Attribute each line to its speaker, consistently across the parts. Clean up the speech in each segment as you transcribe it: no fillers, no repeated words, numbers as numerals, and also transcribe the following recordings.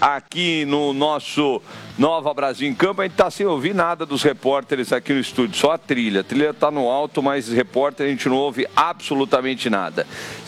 Speaker 1: aqui no nosso Nova Brasil em Campo. A gente está sem ouvir nada dos repórteres aqui no estúdio, só a trilha. A trilha está no alto, mas repórter a gente não ouve absolutamente nada.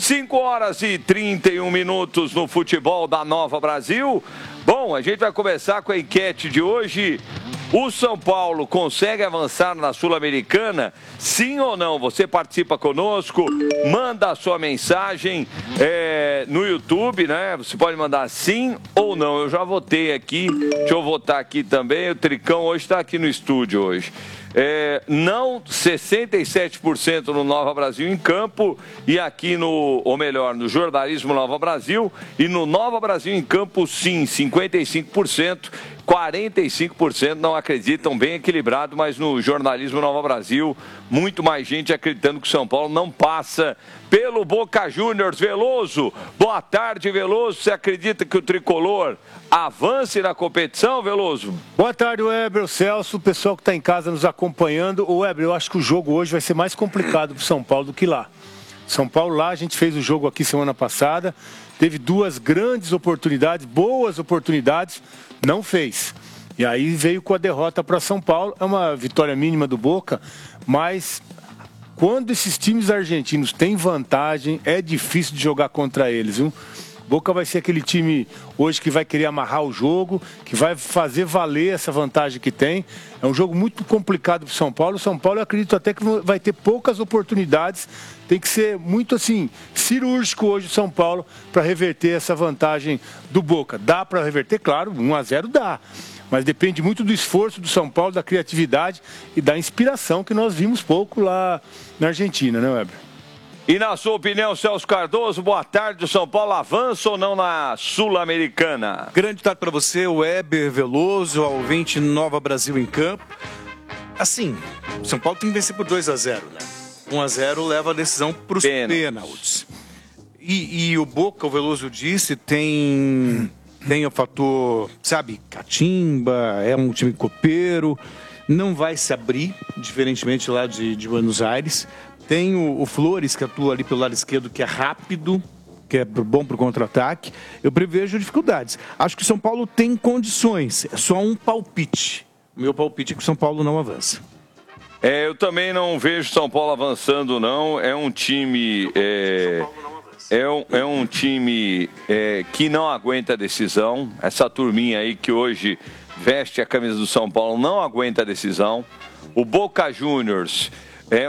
Speaker 1: 5h31 no futebol da Nova Brasil. Bom, a gente vai começar com a enquete de hoje. O São Paulo consegue avançar na Sul-Americana? Sim ou não? Você participa conosco, manda a sua mensagem no YouTube, né? Você pode mandar sim ou não. Eu já votei aqui, deixa eu votar aqui também. O Tricão hoje está aqui no estúdio hoje. Não, 67% no Nova Brasil em Campo e aqui no Jornalismo Nova Brasil, e no Nova Brasil em Campo sim, 55%, 45% não acreditam, bem equilibrado, mas no Jornalismo Nova Brasil, muito mais gente acreditando que o São Paulo não passa pelo Boca Juniors. Veloso, boa tarde, Veloso. Você acredita que o Tricolor avance na competição, Veloso?
Speaker 2: Boa tarde, Weber, o Celso, o pessoal que está em casa nos acompanhando. O Weber, eu acho que o jogo hoje vai ser mais complicado para o São Paulo do que lá. São Paulo lá, a gente fez o jogo aqui semana passada, teve duas grandes oportunidades, boas oportunidades, não fez. E aí veio com a derrota para São Paulo. É uma vitória mínima do Boca, mas quando esses times argentinos têm vantagem, é difícil de jogar contra eles, viu? Boca vai ser aquele time hoje que vai querer amarrar o jogo, que vai fazer valer essa vantagem que tem. É um jogo muito complicado para o São Paulo. O São Paulo, eu acredito até que vai ter poucas oportunidades. Tem que ser muito assim, cirúrgico hoje o São Paulo para reverter essa vantagem do Boca. Dá para reverter? Claro, 1-0 dá. Mas depende muito do esforço do São Paulo, da criatividade e da inspiração que nós vimos pouco lá na Argentina, né, Weber?
Speaker 1: E na sua opinião, Celso Cardoso, boa tarde, o São Paulo avança ou não na Sul-Americana?
Speaker 3: Grande tarde para você, Weber, Veloso, ao ouvinte Nova Brasil em Campo. Assim, o São Paulo tem que vencer por 2-0, né? 1-0 leva a decisão para os pênaltis. E o Boca, o Veloso disse, tem o fator, sabe, catimba, é um time copeiro, não vai se abrir, diferentemente lá de Buenos Aires. Tem o Flores, que atua ali pelo lado esquerdo, que é rápido, que é bom para o contra-ataque. Eu prevejo dificuldades. Acho que o São Paulo tem condições. É só um palpite. O meu palpite é que o São Paulo não avança.
Speaker 1: Eu também não vejo São Paulo avançando, não. É um time... um time que não aguenta a decisão. Essa turminha aí que hoje veste a camisa do São Paulo não aguenta a decisão. O Boca Juniors... É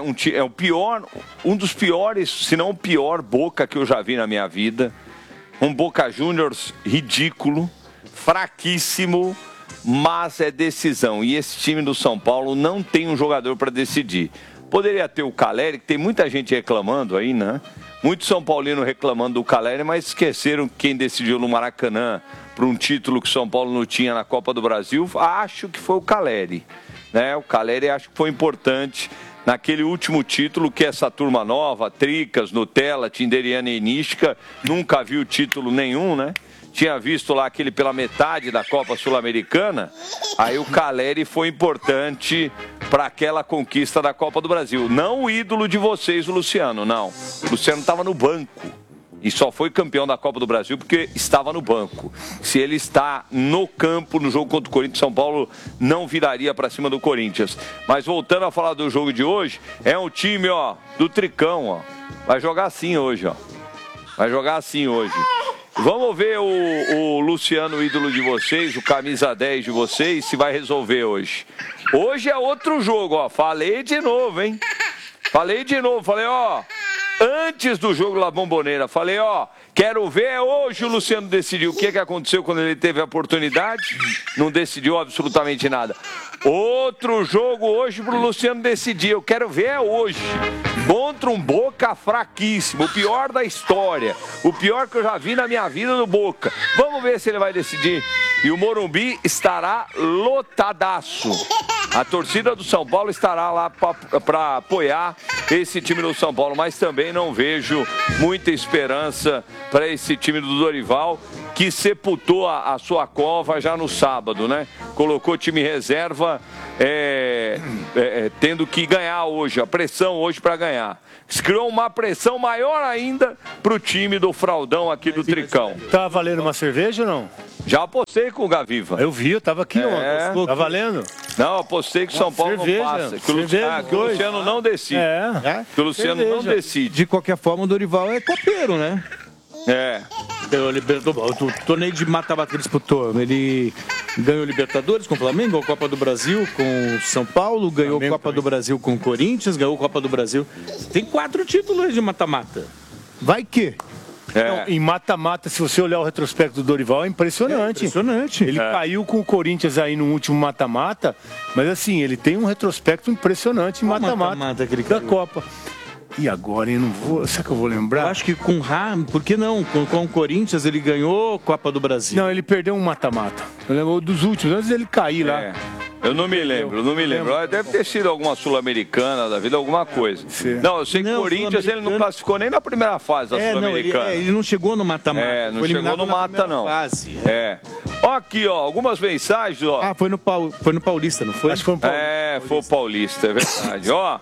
Speaker 1: um dos piores, se não o pior Boca que eu já vi na minha vida. Um Boca Juniors ridículo, fraquíssimo, mas é decisão. E esse time do São Paulo não tem um jogador para decidir. Poderia ter o Caleri, que tem muita gente reclamando aí, né? Muito São Paulino reclamando do Caleri, mas esqueceram quem decidiu no Maracanã para um título que o São Paulo não tinha na Copa do Brasil. Acho que foi o Caleri, né? O Caleri acho que foi importante naquele último título que essa turma nova, Tricas, Nutella, Tinderiana e Nística, nunca viu título nenhum, né? Tinha visto lá aquele pela metade da Copa Sul-Americana, aí o Caleri foi importante para aquela conquista da Copa do Brasil. Não o ídolo de vocês, o Luciano, não. O Luciano estava no banco. E só foi campeão da Copa do Brasil porque estava no banco. Se ele está no campo no jogo contra o Corinthians, São Paulo não viraria para cima do Corinthians. Mas voltando a falar do jogo de hoje, é um time, do Tricão, vai jogar assim hoje, Vai jogar assim hoje. Vamos ver o Luciano, ídolo de vocês, o camisa 10 de vocês, se vai resolver hoje. Hoje é outro jogo, Falei de novo, hein? Falei, antes do jogo La Bombonera, falei, quero ver hoje o Luciano decidiu. O que aconteceu quando ele teve a oportunidade? Não decidiu absolutamente nada. Outro jogo hoje pro Luciano decidir. Eu quero ver hoje. Contra um Boca fraquíssimo, o pior da história. O pior que eu já vi na minha vida no Boca. Vamos ver se ele vai decidir. E o Morumbi estará lotadaço. A torcida do São Paulo estará lá para apoiar esse time do São Paulo, mas também não vejo muita esperança para esse time do Dorival, que sepultou a sua cova já no sábado, né? Colocou time reserva, tendo que ganhar hoje, a pressão hoje para ganhar. Criou uma pressão maior ainda para o time do Fraldão aqui do Tricão.
Speaker 2: Tá valendo uma cerveja ou não?
Speaker 1: Já apostei com o Gaviva.
Speaker 2: Eu vi, eu tava aqui ontem. Tá valendo?
Speaker 1: Não, apostei que o São Paulo não passa. Que o Luciano não decide. Que o Luciano não decide.
Speaker 3: De qualquer forma, o Dorival é copeiro, né? O torneio de mata-mata que ele disputou, ele ganhou Libertadores com o Flamengo, ganhou a Copa do Brasil com o São Paulo, ganhou a Copa do Brasil com o Corinthians, ganhou a Copa do Brasil. Tem 4 títulos de mata-mata. Vai que?
Speaker 2: Não, em mata-mata, se você olhar o retrospecto do Dorival, é impressionante. Ele caiu com o Corinthians aí no último mata-mata, mas assim, ele tem um retrospecto impressionante em mata-mata da Copa. E agora, eu não vou. Será que eu vou lembrar?
Speaker 3: Eu acho que com por que não? Com o Corinthians ele ganhou a Copa do Brasil.
Speaker 2: Não, ele perdeu um mata-mata. Eu lembro dos últimos, antes dele cair lá.
Speaker 1: Eu não me lembro. Deve ter sido alguma Sul-Americana da vida, alguma coisa. Não, eu sei que o Corinthians ele não classificou nem na primeira fase da Sul-Americana.
Speaker 3: Ele não chegou no mata-mata.
Speaker 1: Não chegou no mata, não. Ó, aqui, ó, algumas mensagens, ó.
Speaker 3: Foi no Paulista, não foi?
Speaker 2: Acho que foi no Paulista.
Speaker 1: Foi o Paulista, é verdade. Ó,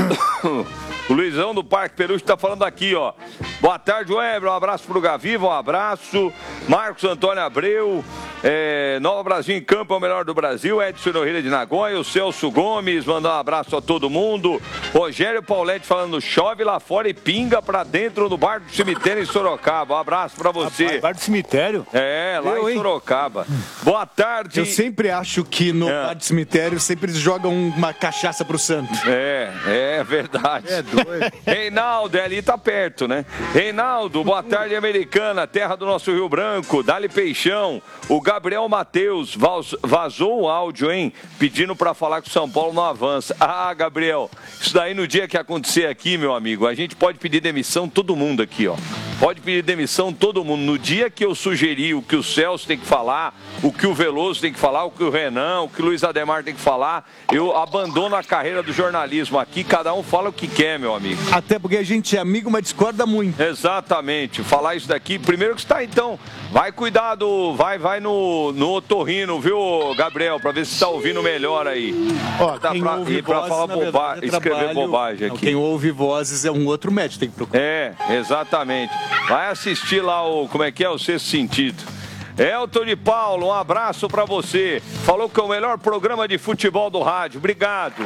Speaker 1: o Luizão do Parque Peruche tá falando aqui, ó. Boa tarde, Weber. Um abraço pro Gaviva, um abraço. Marcos Antônio Abreu. Nova Brasil em Campo é o melhor do Brasil. Edson Nogueira de Nagoya. O Celso Gomes mandando um abraço a todo mundo. Rogério Pauletti falando: chove lá fora e pinga pra dentro do bar do cemitério em Sorocaba. Um abraço pra você.
Speaker 2: Bar do cemitério?
Speaker 1: Lá em Sorocaba. Boa tarde.
Speaker 3: Eu sempre acho que no bar do cemitério sempre eles jogam uma cachaça pro santo.
Speaker 1: É verdade.
Speaker 2: É doido.
Speaker 1: Reinaldo, ali tá perto, né? Reinaldo, boa tarde, Americana, terra do nosso Rio Branco. Dali Peixão. O Gabriel Matheus vazou o áudio, hein? Pedindo pra falar que o São Paulo não avança. Gabriel, isso daí no dia que acontecer aqui, meu amigo, a gente pode pedir demissão todo mundo aqui, ó. Pode pedir demissão todo mundo. No dia que eu sugeri o que o Celso tem que falar, o que o Veloso tem que falar, o que o Renan, o que o Luiz Ademar tem que falar, eu abandono a carreira do jornalismo. Aqui cada um fala o que quer, meu amigo.
Speaker 3: Até porque a gente é amigo, mas discorda muito.
Speaker 1: Exatamente. Falar isso daqui, primeiro que está, então, vai cuidar vai no otorrino, viu, Gabriel, pra ver se está ouvindo melhor aí.
Speaker 3: Ó, pra falar
Speaker 1: escrever bobagem aqui.
Speaker 3: Quem ouve vozes é um outro médico, tem que procurar.
Speaker 1: Exatamente. Vai assistir lá o Sexto Sentido. Elton de Paulo, um abraço pra você. Falou que é o melhor programa de futebol do rádio. Obrigado.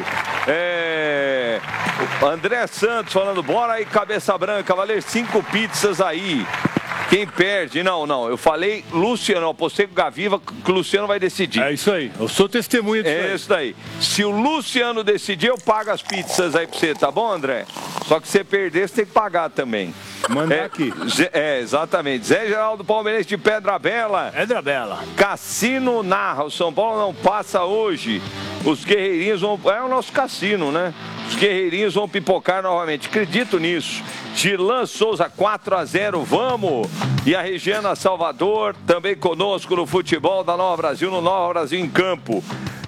Speaker 1: André Santos falando: bora aí, cabeça branca, valer 5 pizzas aí. Quem perde? Não. Eu falei Luciano, eu apostei com o Gaviva que o Luciano vai decidir.
Speaker 2: É isso aí. Eu sou testemunha disso aí.
Speaker 1: É isso daí. Se o Luciano decidir, eu pago as pizzas aí pra você, tá bom, André? Só que se você perder, você tem que pagar também.
Speaker 2: Mandar aqui.
Speaker 1: Exatamente. Zé Geraldo Palmeirense de Pedra Bela.
Speaker 2: Pedra Bela.
Speaker 1: Cassino narra. O São Paulo não passa hoje. Os guerreirinhos vão... É o nosso cassino, né? Os guerreirinhos vão pipocar novamente. Acredito nisso. Gilan Souza, 4-0, vamos! E a Regiana Salvador, também conosco no futebol da Nova Brasil, no Nova Brasil em Campo.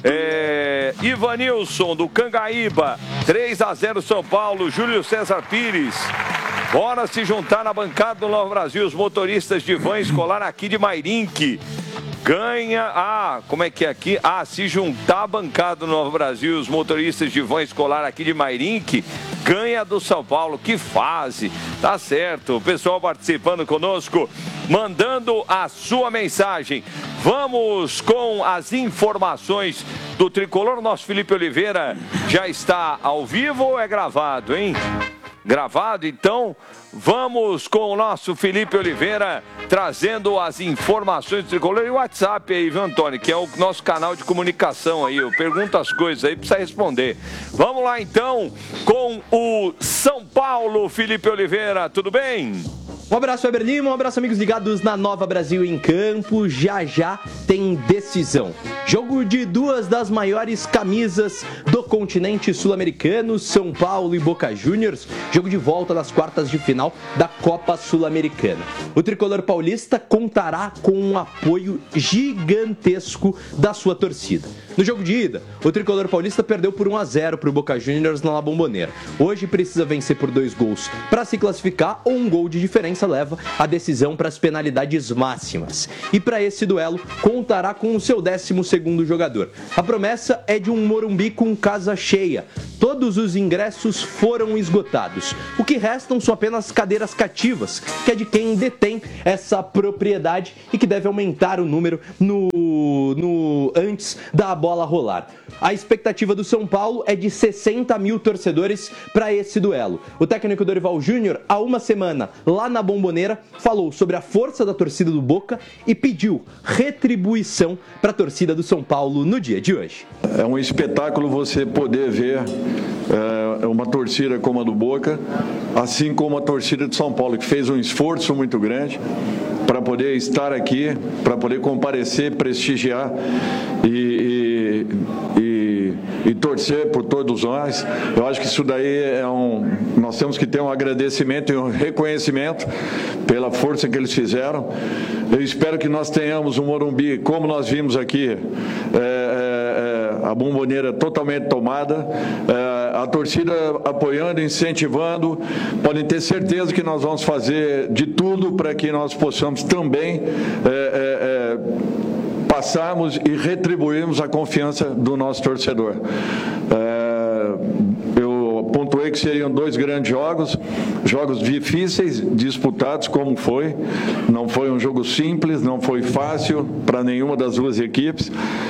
Speaker 1: Ivanilson, do Cangaíba, 3-0 São Paulo. Júlio César Pires. Bora se juntar na bancada do Nova Brasil, os motoristas de van escolar aqui de Mairinque. Ganha, como é que é aqui? Se juntar a bancada do Nova Brasil, os motoristas de van escolar aqui de Mairinque, ganha do São Paulo. Que fase, tá certo. O pessoal participando conosco, mandando a sua mensagem. Vamos com as informações do Tricolor. Nosso Felipe Oliveira já está ao vivo ou é gravado, hein? Gravado, então vamos com o nosso Felipe Oliveira trazendo as informações do Tricolor e o WhatsApp aí, viu, Antônio? Que é o nosso canal de comunicação aí. Eu pergunto as coisas aí, precisa responder. Vamos lá então com o São Paulo, Felipe Oliveira, tudo bem?
Speaker 4: Um abraço, Weber Lima, um abraço, amigos ligados na Nova Brasil em Campo. Já tem decisão. Jogo de 2 das maiores camisas do continente sul-americano, São Paulo e Boca Juniors. Jogo de volta nas quartas de final da Copa Sul-Americana. O tricolor paulista contará com um apoio gigantesco da sua torcida. No jogo de ida, o tricolor paulista perdeu por 1-0 para o Boca Juniors na La Bombonera. Hoje precisa vencer por 2 gols para se classificar ou um gol de diferença leva a decisão para as penalidades máximas. E para esse duelo, contará com o seu 12º jogador. A promessa é de um Morumbi com casa cheia. todos os ingressos foram esgotados. O que restam são apenas cadeiras cativas, que é de quem detém essa propriedade e que deve aumentar o número antes da bola rolar. A expectativa do São Paulo é de 60 mil torcedores para esse duelo. O técnico Dorival Júnior, há uma semana, lá na Bombonera, falou sobre a força da torcida do Boca e pediu retribuição para a torcida do São Paulo no dia de hoje.
Speaker 5: É um espetáculo você poder ver uma torcida como a do Boca, assim como a torcida de São Paulo, que fez um esforço muito grande para poder estar aqui, para poder comparecer, prestigiar e torcer por todos nós. Eu acho que isso daí nós temos que ter um agradecimento e um reconhecimento pela força que eles fizeram. Eu espero que nós tenhamos um Morumbi, como nós vimos aqui, a Bombonera totalmente tomada, a torcida apoiando, incentivando. Podem ter certeza que nós vamos fazer de tudo para que nós possamos também passarmos e retribuirmos a confiança do nosso torcedor. Eu pontuei que seriam 2 grandes jogos difíceis, disputados como foi. Não foi um jogo simples, não foi fácil para nenhuma das duas equipes.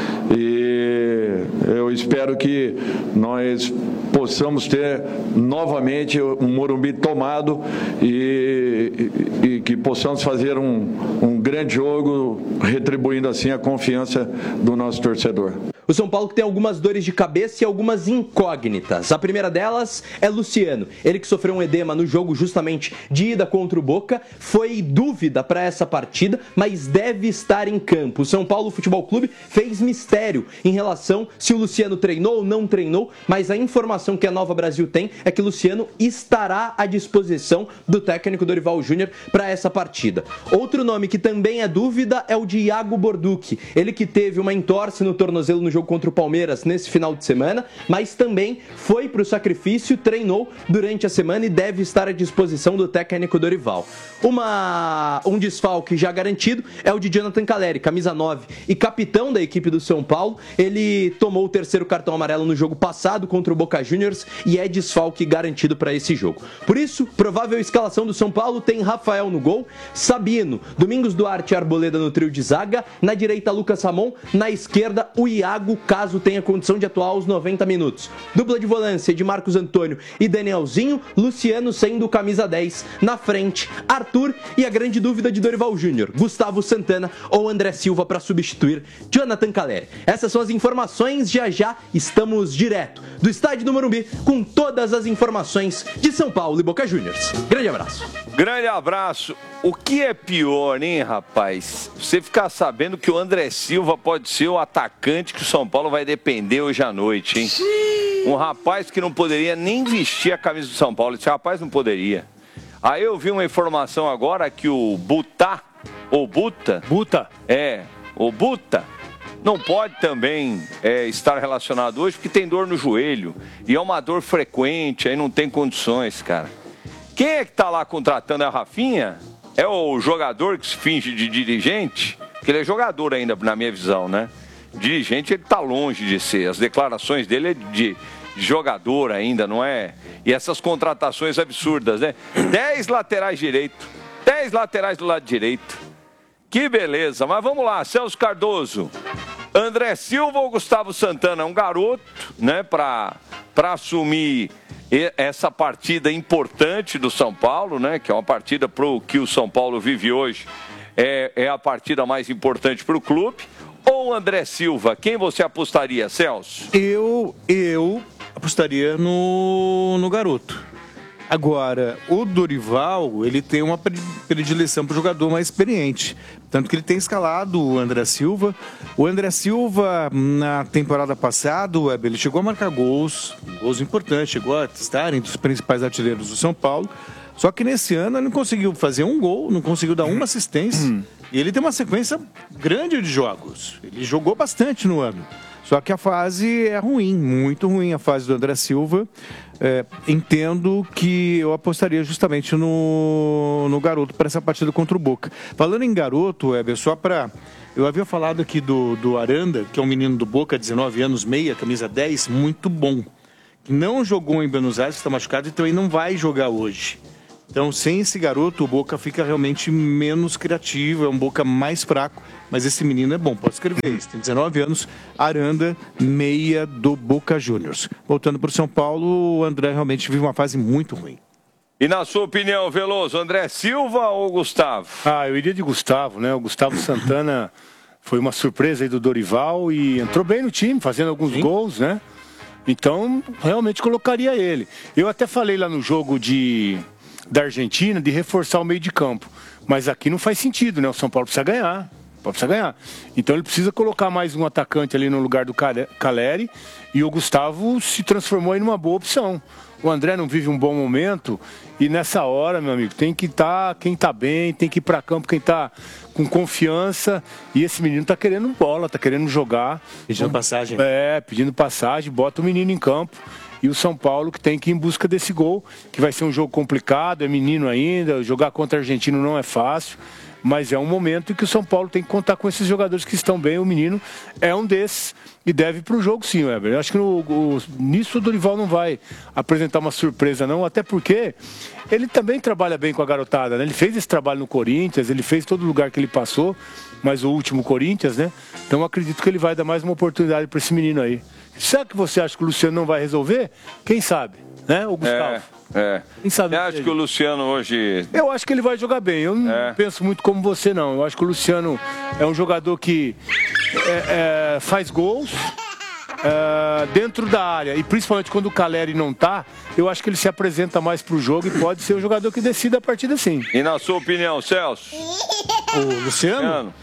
Speaker 5: E eu espero que nós possamos ter novamente um Morumbi tomado e que possamos fazer um grande jogo, retribuindo assim a confiança do nosso torcedor.
Speaker 4: O São Paulo tem algumas dores de cabeça e algumas incógnitas. A primeira delas é Luciano. Ele que sofreu um edema no jogo justamente de ida contra o Boca. Foi dúvida para essa partida, mas deve estar em campo. O São Paulo Futebol Clube fez mistério em relação se o Luciano treinou ou não treinou, mas a informação que a Nova Brasil tem é que o Luciano estará à disposição do técnico Dorival Júnior para essa partida. Outro nome que também é dúvida é o de Iago Borducci. Ele que teve uma entorse no tornozelo no jogo contra o Palmeiras nesse final de semana, mas também foi para o sacrifício, treinou durante a semana e deve estar à disposição do técnico Dorival. Um desfalque já garantido é o de Jonathan Calleri, camisa 9 e capitão da equipe do São Paulo. Ele tomou o 3º cartão amarelo no jogo passado contra o Boca Juniors e é desfalque garantido para esse jogo. Por isso, provável escalação do São Paulo tem Rafael no gol, Sabino, Domingos Duarte e Arboleda no trio de zaga, na direita Lucas Ramon, na esquerda o Iago, caso tenha condição de atuar aos 90 minutos. Dupla de volância de Marcos Antônio e Danielzinho, Luciano sendo camisa 10, na frente Arthur e a grande dúvida de Dorival Júnior, Gustavo Santana ou André Silva para substituir Jonathan Calleri. Essas são as informações, já estamos direto do estádio do Morumbi com todas as informações de São Paulo e Boca Juniors. Grande abraço.
Speaker 1: Grande abraço. O que é pior, hein, rapaz? Você ficar sabendo que o André Silva pode ser o atacante que o São Paulo vai depender hoje à noite, hein? Um rapaz que não poderia nem vestir a camisa do São Paulo. Esse rapaz não poderia. Aí eu vi uma informação agora que o Buta, não pode também estar relacionado hoje porque tem dor no joelho. E é uma dor frequente, aí não tem condições, cara. Quem é que tá lá contratando a Rafinha? É o jogador que se finge de dirigente? Porque ele é jogador ainda, na minha visão, né? Dirigente, ele tá longe de ser. As declarações dele é de jogador ainda, não é? E essas contratações absurdas, né? 10 laterais direito. 10 laterais do lado direito. Que beleza. Mas vamos lá, Celso Cardoso. André Silva ou Gustavo Santana? Um garoto, né? Para assumir essa partida importante do São Paulo, né? Que é uma partida pro que o São Paulo vive hoje. É a partida mais importante para o clube. Ou André Silva? Quem você apostaria, Celso?
Speaker 3: Eu apostaria no garoto. Agora, o Dorival, ele tem uma predileção para o jogador mais experiente. Tanto que ele tem escalado o André Silva. O André Silva, na temporada passada, ele chegou a marcar gols importantes, chegou a estar entre os principais artilheiros do São Paulo. Só que nesse ano ele não conseguiu fazer um gol, não conseguiu dar uma assistência. E ele tem uma sequência grande de jogos. Ele jogou bastante no ano. Só que a fase é ruim, muito ruim a fase do André Silva. Entendo que eu apostaria justamente no garoto para essa partida contra o Boca. Falando em garoto, só para... Eu havia falado aqui do Aranda, que é um menino do Boca, 19 anos, meia, camisa 10, muito bom. que não jogou em Buenos Aires, está machucado e também não vai jogar hoje. Então, sem esse garoto, o Boca fica realmente menos criativo, é um Boca mais fraco, mas esse menino é bom, pode escrever isso. Tem 19 anos, Aranda, meia do Boca Juniors. Voltando para o São Paulo, o André realmente vive uma fase muito ruim.
Speaker 1: E na sua opinião, Veloso, André Silva ou Gustavo?
Speaker 2: Eu iria de Gustavo, né? O Gustavo Santana foi uma surpresa aí do Dorival e entrou bem no time, fazendo alguns gols, né? Então, realmente colocaria ele. Eu até falei lá no jogo da Argentina de reforçar o meio de campo. Mas aqui não faz sentido, né? O São Paulo precisa ganhar. Então ele precisa colocar mais um atacante ali no lugar do Caleri. E o Gustavo se transformou aí numa boa opção. O André não vive um bom momento. E nessa hora, meu amigo, tem que estar quem está bem, tem que ir para campo quem está com confiança. E esse menino está querendo bola, está querendo jogar.
Speaker 3: Pedindo passagem.
Speaker 2: Pedindo passagem, bota o menino em campo. E o São Paulo que tem que ir em busca desse gol, que vai ser um jogo complicado, é menino ainda, jogar contra o argentino não é fácil, mas é um momento em que o São Paulo tem que contar com esses jogadores que estão bem, o menino é um desses e deve ir para o jogo sim, Weber. Eu acho que nisso o Dorival não vai apresentar uma surpresa não, até porque ele também trabalha bem com a garotada, né? Ele fez esse trabalho no Corinthians, ele fez todo lugar que ele passou, mas o último Corinthians, né? Então acredito que ele vai dar mais uma oportunidade para esse menino aí. Será que você acha que o Luciano não vai resolver? Quem sabe, né? O Gustavo.
Speaker 1: Quem sabe? Você acha que o Luciano hoje...
Speaker 2: Eu acho que ele vai jogar bem. Eu não penso muito como você, não. Eu acho que o Luciano é um jogador que faz gols dentro da área. E principalmente quando o Caleri não tá, eu acho que ele se apresenta mais pro jogo e pode ser o jogador que decida a partida sim.
Speaker 1: E na sua opinião, Celso?
Speaker 3: O Luciano?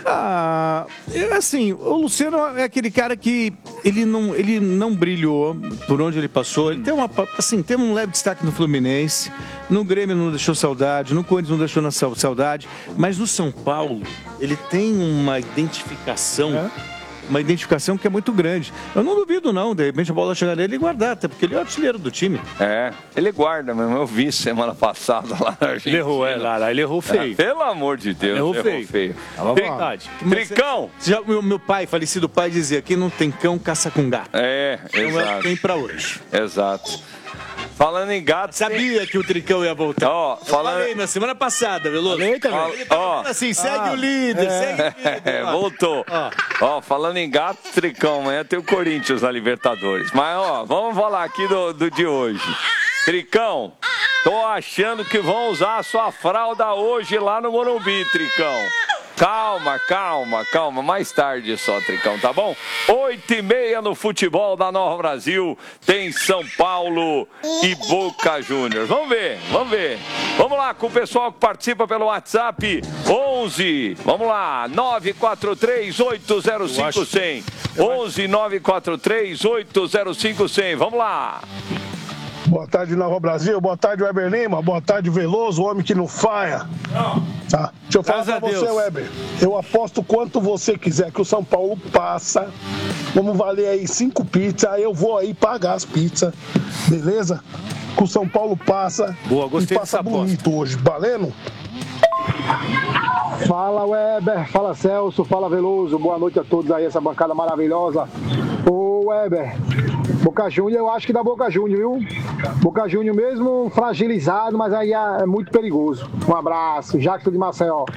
Speaker 3: Assim, o Luciano é aquele cara que ele não brilhou por onde ele passou. Ele tem um leve destaque no Fluminense, no Grêmio não deixou saudade, no Corinthians não deixou saudade, mas no São Paulo ele tem uma identificação. Uma identificação que é muito grande. Eu não duvido, não. De repente a bola chegar nele e guardar, até porque ele é o artilheiro do time.
Speaker 1: Ele guarda mesmo. Eu vi semana passada lá na Argentina.
Speaker 2: Ele errou, ele errou feio.
Speaker 1: Pelo amor de Deus,
Speaker 2: errou feio.
Speaker 1: Verdade. Tricão!
Speaker 3: Meu pai, falecido pai, dizia que não tem cão, caça com gato.
Speaker 1: Exato.
Speaker 3: Não é o que tem pra hoje.
Speaker 1: Exato. Falando em gato...
Speaker 3: Sabia que o Tricão ia voltar. Eu falei na semana passada, Veloso. Ele assim, segue o líder, segue o líder.
Speaker 1: Voltou. Falando em gato, Tricão, amanhã tem o Corinthians na Libertadores. Mas, vamos falar aqui do de hoje. Tricão, tô achando que vão usar a sua fralda hoje lá no Morumbi, Tricão. Calma. Mais tarde só, Tricão, tá bom? 8h30 no futebol da Nova Brasil. Tem São Paulo e Boca Juniors. Vamos ver. Vamos lá com o pessoal que participa pelo WhatsApp. 11, vamos lá, 943-805-100. 11-943-805-100. Vamos lá.
Speaker 6: Boa tarde, Nova Brasil. Boa tarde, Weber Lima. Boa tarde, Veloso, o homem que não falha. Tá. Deixa eu falar pra você, Weber. Eu aposto quanto você quiser que o São Paulo passa. Vamos valer aí 5 pizzas. Aí eu vou aí pagar as pizzas. Beleza? Que o São Paulo passa.
Speaker 2: Boa, gostei
Speaker 6: e passa bonito
Speaker 2: aposta
Speaker 6: hoje. Valendo?
Speaker 7: Fala, Weber. Fala, Celso. Fala, Veloso. Boa noite a todos aí, essa bancada maravilhosa. Ô, Weber. Boca Juniors, eu acho que dá Boca Juniors, viu? Boca Juniors mesmo fragilizado, mas aí é muito perigoso. Um abraço, Jackson de Maceió.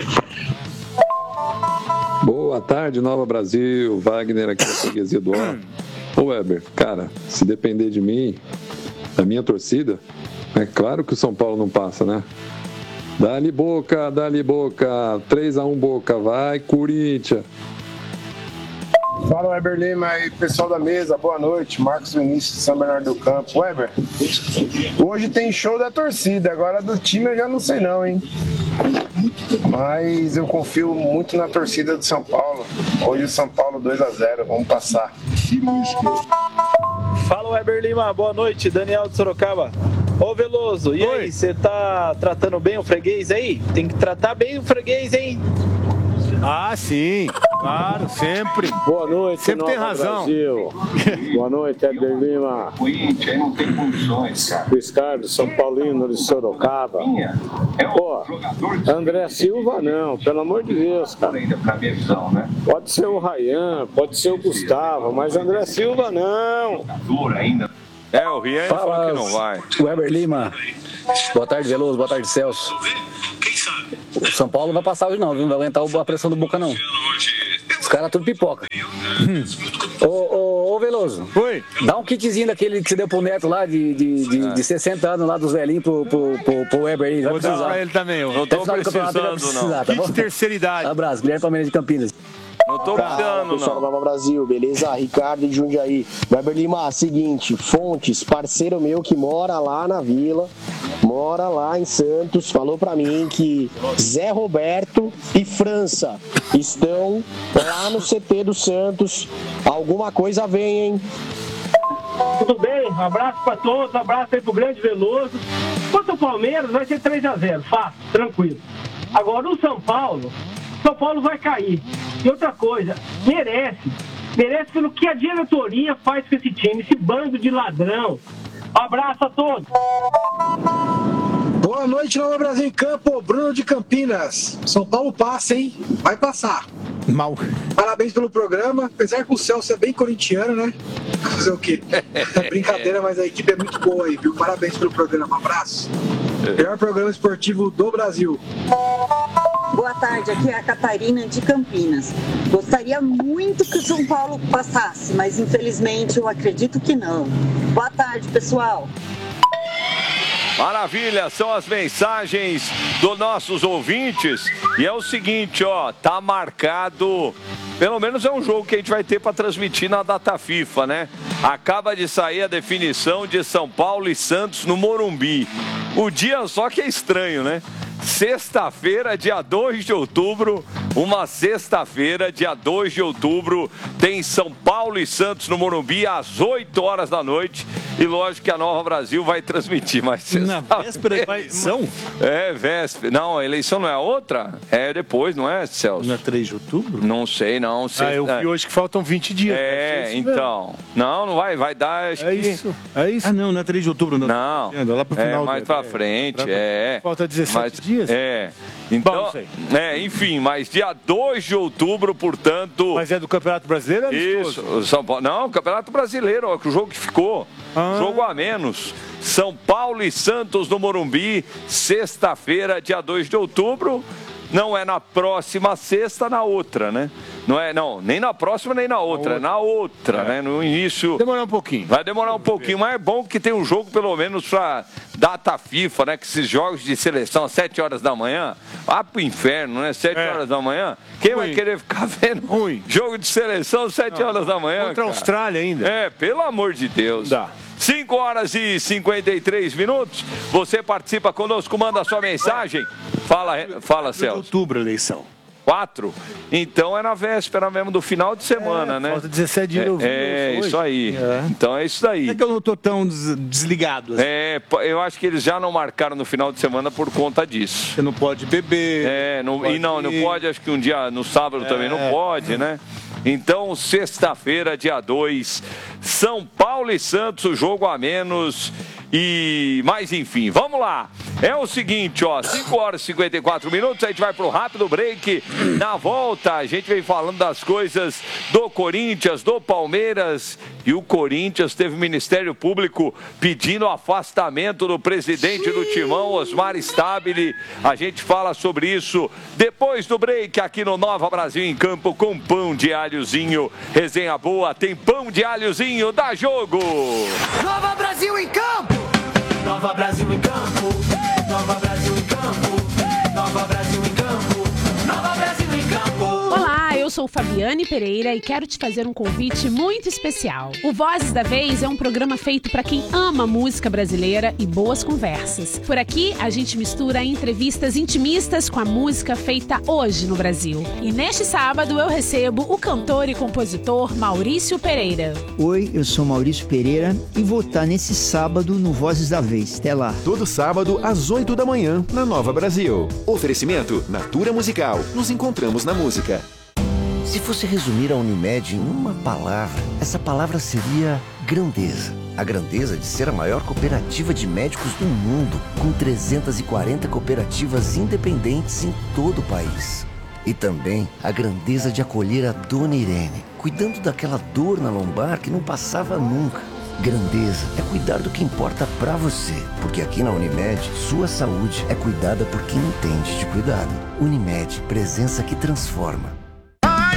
Speaker 8: Boa tarde, Nova Brasil. Wagner aqui da freguesia do Ó. Ô Weber, cara, se depender de mim, da minha torcida, é claro que o São Paulo não passa, né? Dá-lhe Boca. 3-1 Boca, vai Corinthians.
Speaker 6: Fala, Weber Lima e pessoal da mesa, boa noite. Marcos Vinícius de São Bernardo do Campo. Weber, hoje tem show da torcida, agora do time eu já não sei não, hein? Mas eu confio muito na torcida do São Paulo. Hoje o São Paulo 2-0, vamos passar.
Speaker 9: Fala, Weber Lima, boa noite, Daniel de Sorocaba. Ô Veloso, e aí, você tá tratando bem o freguês aí? Tem que tratar bem o freguês, hein?
Speaker 2: Sim, claro, sempre.
Speaker 7: Boa noite,
Speaker 2: sempre tem razão.
Speaker 7: Brasil. Boa noite, Weber Lima.
Speaker 1: Aí não tem condições, cara.
Speaker 7: Ricardo, São Paulino de Sorocaba. Pô, André Silva não, pelo amor de Deus, cara. Pode ser o Ryan, pode ser o Gustavo, mas André Silva não.
Speaker 1: O Rian falou que não vai.
Speaker 10: Weber Lima. Boa tarde, Veloso. Boa tarde, Celso. O São Paulo não vai passar hoje não, viu? Não vai aguentar a pressão do Boca, não. Os caras tudo pipoca. Ô, Veloso.
Speaker 2: Oi.
Speaker 10: Dá um kitzinho daquele que você deu pro Neto lá de 60 anos lá dos velhinhos pro Weber aí.
Speaker 2: Vou dar pra ele também.
Speaker 1: Não tô precisando, não.
Speaker 2: Kit de terceira idade.
Speaker 10: Abraço, Guilherme Palmeiras de Campinas.
Speaker 1: Não tô precisando,
Speaker 11: pessoal
Speaker 1: não.
Speaker 11: da Nova Brasil, beleza? Ricardo de Jundiaí. Weber Lima, seguinte, Fontes, parceiro meu que mora lá na Vila, mora lá em Santos, falou pra mim que Zé Roberto e França estão lá no CT do Santos. Alguma coisa vem, hein?
Speaker 12: Tudo bem? Um abraço pra todos, um abraço aí pro grande Veloso. Quanto ao Palmeiras, vai ser 3-0, fácil, tranquilo. Agora o São Paulo vai cair. E outra coisa, merece pelo que a diretoria faz com esse time, esse bando de ladrão. Um abraço a todos.
Speaker 13: Boa noite, Nova Brasil em Campo, Bruno de Campinas. São Paulo passa, hein? Vai passar.
Speaker 3: Mal.
Speaker 13: Parabéns pelo programa, apesar que o Celso é bem corintiano, né? Fazer o quê? Brincadeira, mas a equipe é muito boa aí, viu? Parabéns pelo programa, um abraço. Melhor programa esportivo do Brasil.
Speaker 14: Boa tarde, aqui é a Catarina de Campinas. Gostaria muito que o São Paulo passasse, mas infelizmente eu acredito que não. Boa tarde, pessoal.
Speaker 1: Maravilha, são as mensagens dos nossos ouvintes. E é o seguinte, ó, tá marcado, pelo menos é um jogo que a gente vai ter para transmitir na data FIFA, né? Acaba de sair a definição de São Paulo e Santos no Morumbi. O dia só que é estranho, né? Sexta-feira, dia 2 de outubro, uma sexta-feira, dia 2 de outubro, tem São Paulo e Santos no Morumbi às 8 horas da noite. E lógico que a Nova Brasil vai transmitir, mas
Speaker 3: na véspera da eleição?
Speaker 1: Véspera. Não, a eleição não é a outra? É depois, não é, Celso?
Speaker 3: Não é 3 de outubro?
Speaker 1: Não sei, não.
Speaker 2: Eu vi hoje que faltam 20 dias.
Speaker 1: Então. Não vai dar, acho que...
Speaker 2: isso.
Speaker 3: Ah, não é 3 de outubro, não.
Speaker 1: Não,
Speaker 3: lá pro final
Speaker 1: mais pra frente,
Speaker 2: Falta 17 dias?
Speaker 1: Então, enfim, mas dia 2 de outubro, portanto...
Speaker 2: Mas é do Campeonato Brasileiro?
Speaker 1: Isso, São Paulo. Não, Campeonato Brasileiro, ó, que o jogo que ficou. Jogo a menos. São Paulo e Santos no Morumbi, sexta-feira, dia 2 de outubro. Não é na próxima sexta, na outra, né? Não, nem na próxima, nem na outra. É na outra, né? No início...
Speaker 2: Demorar um pouquinho.
Speaker 1: Vai demorar um pouquinho, mas é bom que tem um jogo, pelo menos, pra data FIFA, né? Que esses jogos de seleção às 7 horas da manhã, vá pro inferno, né? 7 horas da manhã. Quem vai querer ficar vendo jogo de seleção às 7 horas da manhã,
Speaker 2: Contra a Austrália ainda.
Speaker 1: Pelo amor de Deus.
Speaker 2: Dá.
Speaker 1: 5 horas e 53 minutos. Você participa conosco, manda a sua mensagem. Fala, Celso.
Speaker 3: Outubro, eleição.
Speaker 1: 4? Então é na véspera mesmo do final de semana, né?
Speaker 2: Falta 17 dias.
Speaker 1: Isso aí. Então é isso aí.
Speaker 3: É que eu não tô tão desligado. Assim.
Speaker 1: Eu acho que eles já não marcaram no final de semana por conta disso.
Speaker 3: Você não pode beber.
Speaker 1: Não pode, acho que um dia no sábado também não pode, né? Então, sexta-feira, dia 2, São Paulo e Santos, o jogo a menos. Mas enfim, vamos lá. É o seguinte, ó, 5 horas e 54 minutos, a gente vai pro rápido break. Na volta, a gente vem falando das coisas do Corinthians, do Palmeiras. E o Corinthians teve o Ministério Público pedindo o afastamento do presidente do Timão, Osmar Stabile. A gente fala sobre isso depois do break aqui no Nova Brasil em Campo com pão de alhozinho. Resenha boa, tem pão de alhozinho, dá jogo!
Speaker 15: Nova Brasil em Campo! Nova Brasil em Campo! Nova Brasil em Campo! Nova Brasil em Campo! Nova Brasil em Campo!
Speaker 16: Olá, eu sou Fabiane Pereira e quero te fazer um convite muito especial. O Vozes da Vez é um programa feito para quem ama música brasileira e boas conversas. Por aqui, a gente mistura entrevistas intimistas com a música feita hoje no Brasil. E neste sábado eu recebo o cantor e compositor Maurício Pereira.
Speaker 17: Oi, eu sou Maurício Pereira e vou estar nesse sábado no Vozes da Vez. Até lá.
Speaker 18: Todo sábado às 8 da manhã na Nova Brasil. Oferecimento Natura Musical. Nos encontramos na música.
Speaker 19: Se fosse resumir a Unimed em uma palavra, essa palavra seria grandeza. A grandeza de ser a maior cooperativa de médicos do mundo, com 340 cooperativas independentes em todo o país. E também a grandeza de acolher a Dona Irene, cuidando daquela dor na lombar que não passava nunca. Grandeza é cuidar do que importa pra você. Porque aqui na Unimed, sua saúde é cuidada por quem entende de cuidado. Unimed, presença que transforma.